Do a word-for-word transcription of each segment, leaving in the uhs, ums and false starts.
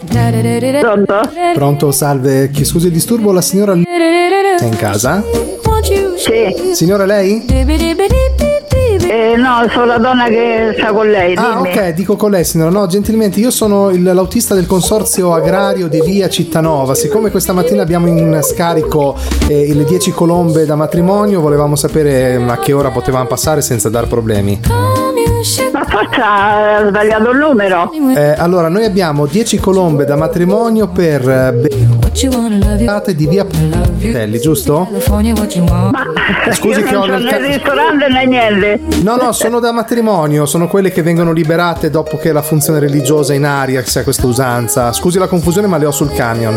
Pronto? Pronto, salve. Chi scusi il disturbo, la signora è in casa? Sì. Signora, lei? Eh, no, sono la donna che sta con lei. Ah, dimmi. ok, dico con lei, signora. No, gentilmente, io sono il- l'autista del consorzio agrario di via Cittanova. Siccome questa mattina abbiamo in scarico eh, le dieci colombe da matrimonio, volevamo sapere a che ora potevamo passare senza dar problemi. Ma forse ha sbagliato il numero. Eh, allora, noi abbiamo dieci colombe da matrimonio per eh, beate di via Pelli, giusto? Ma Scusi io che non ho c'ho nel né ca- ristorante né niente. No, no, sono da matrimonio, sono quelle che vengono liberate dopo che la funzione religiosa è in aria, che sia questa usanza. Scusi la confusione, ma le ho sul camion.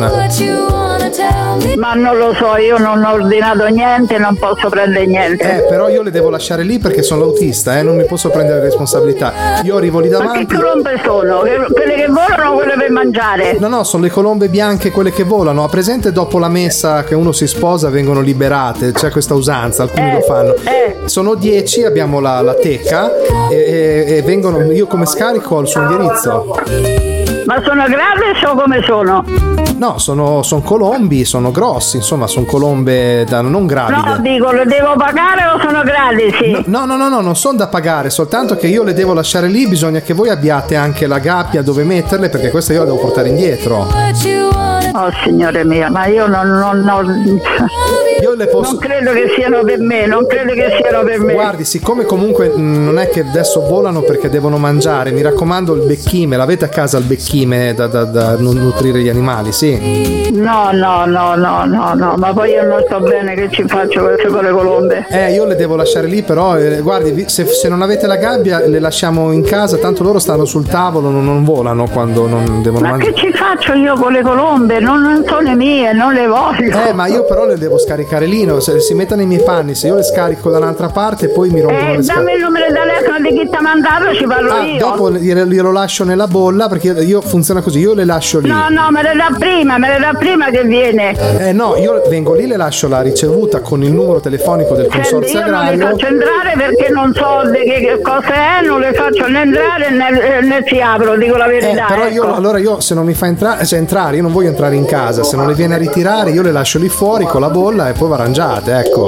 Ma non lo so, io non ho ordinato niente, non posso prendere niente. Eh, però io le devo lasciare lì perché sono l'autista, eh, non mi posso prendere responsabilità. Io arrivo lì Ma che davanti. colombe sono? Che- Quelle che volano o quelle per mangiare? No, no, sono le colombe bianche, quelle che volano. Ha presente dopo la messa che uno si sposa vengono liberate? C'è questa usanza, alcuni Eh, lo fanno. eh. Sono dieci, abbiamo la, la teca e, e- e vengono. Io come scarico ho il suo indirizzo. Ma sono grave o come sono? No, sono, sono colombi, sono grossi, insomma, sono colombe da, non gravide. No, dico, le devo pagare o sono gratis? No, no, no, no, non sono da pagare, soltanto che io le devo lasciare lì, bisogna che voi abbiate anche la gabbia dove metterle perché questa io la devo portare indietro. Oh signore mio, ma io non, non, non, Io le posso... non credo che siano per me, non credo che siano per me. Guardi, siccome comunque mh, non è che adesso volano perché devono mangiare, mi raccomando il becchime, l'avete a casa il becchime da, da, da nu- nutrire gli animali, sì? No, no, no, no, no, no, ma poi io non so bene che ci faccio queste con le colombe. Eh, io le devo lasciare lì, però eh, guardi, vi- se, se non avete la gabbia le lasciamo in casa, tanto loro stanno sul tavolo, non, non volano quando non devono Ma mangiare. che ci faccio io con le colombe? Non, non sono le mie, non le voglio. Eh, ma io però le devo scaricare lì, no? Se si mettono i miei panni, se io le scarico da un'altra parte poi mi rompono Eh, le scatole. dammi il numero di telefono di chi ti ha mandato, ci parlo Ah, io. dopo glielo, glielo lascio nella bolla perché io, io funziona così, io le lascio lì. No, no, me le dà prima, me le dà prima che viene. Eh no, io vengo lì, le lascio la ricevuta con il numero telefonico del Senti, consorzio io non le agrario. faccio entrare perché non so di che, che cosa è, non le faccio né entrare né, né si aprono, dico la Eh, verità. però io, ecco. allora io se non mi fa entrare, cioè entrare, io non voglio entrare in casa, se non le viene a ritirare io le lascio lì fuori con la bolla e poi va arrangiate, ecco.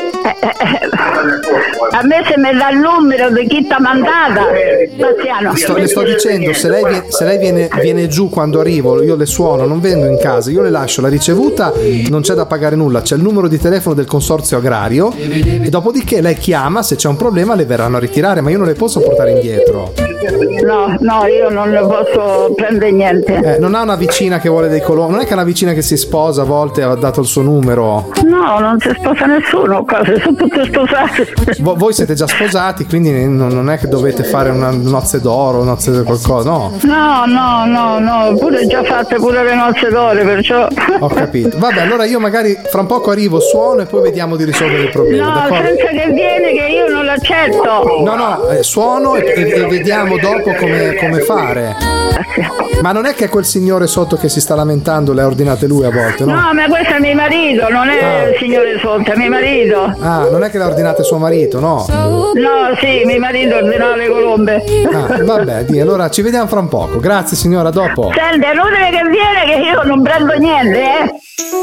A me se mi dà il numero di chi ti ha mandata, Bastiano. Sto- le sto dicendo, se lei, viene, se lei viene, viene giù quando arrivo, io le suono, non vengo in casa, io le lascio la ricevuta, non c'è da pagare nulla, c'è il numero di telefono del consorzio agrario e dopodiché lei chiama, se c'è un problema le verranno a ritirare, ma io non le posso portare indietro. No, no, io non ne posso prendere niente. Eh, non ha una vicina che vuole dei colombi, non è che una vicina che si sposa a volte ha dato il suo numero. No, non si sposa nessuno qua, si sono tutti sposati. Vo- voi siete già sposati, quindi non, non è che dovete fare una nozze d'oro, nozze di qualcosa, no? No, no, no, no, pure già fatte pure le nozze d'ore, perciò. Ho capito. Vabbè, allora io magari fra un poco arrivo, suono e poi vediamo di risolvere il problema, No, d'accordo? senza che viene che io non l'accetto. No, no, eh, suono e, e- e vediamo dopo come, come fare. Ma non è che quel signore sotto che si sta lamentando le ha ordinate lui a volte, no? No, ma questo è mio marito, non è Ah. il signore sotto, è mio marito. Ah, non è che le ha ordinate suo marito, no? No, sì, mio marito ordinava le colombe. Ah, vabbè, di, allora ci vediamo fra un poco. Grazie signora, a dopo. Senti, è inutile che viene che io non prendo niente, eh.